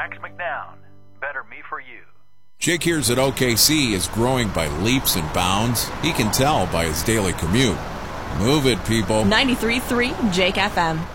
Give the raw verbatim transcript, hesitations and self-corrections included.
Max McNown. Better me for you. Jake hears that O K C is growing by leaps and bounds. He can tell by his daily commute. Move it, people. ninety-three point three Jake F M.